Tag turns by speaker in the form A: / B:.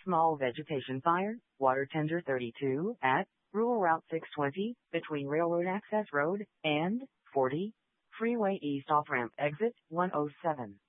A: Small vegetation fire, water tender 32 at Rural Route 620 between Railroad Access Road and 40. Freeway East off-ramp exit 107.